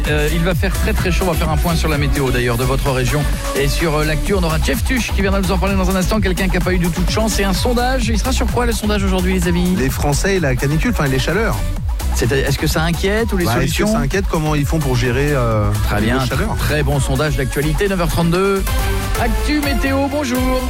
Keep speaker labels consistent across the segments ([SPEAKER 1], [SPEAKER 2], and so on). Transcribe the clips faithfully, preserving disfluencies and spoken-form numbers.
[SPEAKER 1] Euh, il va faire très très chaud, on va faire un point sur la météo d'ailleurs de votre région et sur euh, l'actu. On aura Jeff Tuch qui viendra nous en parler dans un instant, quelqu'un qui n'a pas eu du tout de chance et un sondage. Il sera sur quoi le sondage aujourd'hui les amis?
[SPEAKER 2] Les Français et la canicule, enfin les chaleurs.
[SPEAKER 1] C'est, est-ce que ça inquiète ou les
[SPEAKER 2] bah,
[SPEAKER 1] solutions?
[SPEAKER 2] Est-ce que ça inquiète? Comment ils font pour gérer euh,
[SPEAKER 1] Très bien,
[SPEAKER 2] la chaleur?
[SPEAKER 1] Très bon sondage d'actualité, neuf heures trente-deux. Actu météo, bonjour.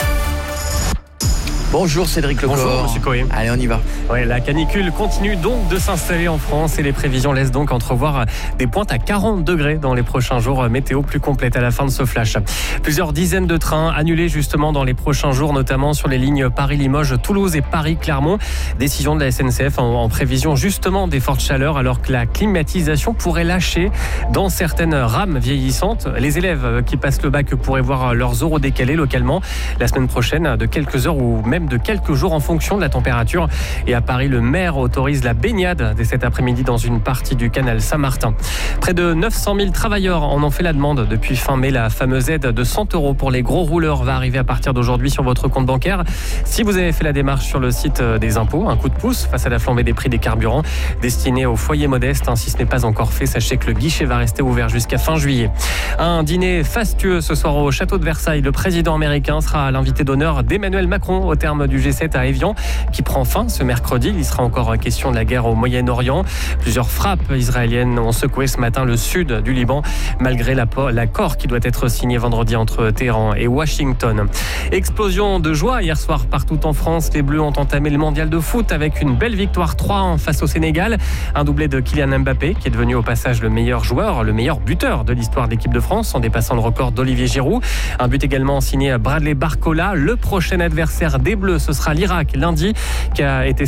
[SPEAKER 1] Bonjour Cédric Lecor.
[SPEAKER 3] Bonjour Monsieur Cohen.
[SPEAKER 1] Allez, on y va.
[SPEAKER 3] Ouais, la canicule continue donc de s'installer en France et les prévisions laissent donc entrevoir des pointes à quarante degrés dans les prochains jours. Météo plus complète à la fin de ce flash. Plusieurs dizaines de trains annulés justement dans les prochains jours, notamment sur les lignes Paris-Limoges, Toulouse et Paris-Clermont. Décision de la S N C F en, en prévision justement des fortes chaleurs alors que la climatisation pourrait lâcher dans certaines rames vieillissantes. Les élèves qui passent le bac pourraient voir leurs oraux décalés localement la semaine prochaine de quelques heures ou même de quelques jours en fonction de la température. Et à Paris, le maire autorise la baignade dès cet après-midi dans une partie du canal Saint-Martin. Près de neuf cent mille travailleurs en ont fait la demande depuis fin mai. La fameuse aide de cent euros pour les gros rouleurs va arriver à partir d'aujourd'hui sur votre compte bancaire. Si vous avez fait la démarche sur le site des impôts, un coup de pouce face à la flambée des prix des carburants destiné aux foyers modestes. Si ce n'est pas encore fait, sachez que le guichet va rester ouvert jusqu'à fin juillet. Un dîner fastueux ce soir au château de Versailles. Le président américain sera l'invité d'honneur d'Emmanuel Macron au terme du G sept à Évian qui prend fin ce mercredi. Il sera encore question de la guerre au Moyen-Orient. Plusieurs frappes israéliennes ont secoué ce matin le sud du Liban malgré l'accord qui doit être signé vendredi entre Téhéran et Washington. Explosion de joie hier soir partout en France. Les Bleus ont entamé le mondial de foot avec une belle victoire trois un face au Sénégal. Un doublé de Kylian Mbappé qui est devenu au passage le meilleur joueur, le meilleur buteur de l'histoire de l'équipe de France en dépassant le record d'Olivier Giroud. Un but également signé Bradley Barcola. Le prochain adversaire des Bleus, ce sera l'Irak lundi qui a été